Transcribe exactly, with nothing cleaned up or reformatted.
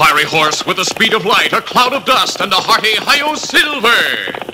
fiery horse with the speed of light, a cloud of dust, and a hearty Hi-Yo Silver.